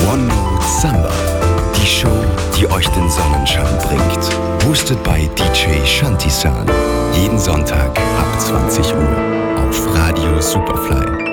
One Note Samba. Die Show, die euch den Sonnenschein bringt. Hostet bei DJ Shanti-san. Jeden Sonntag ab 20 Uhr auf Radio Superfly.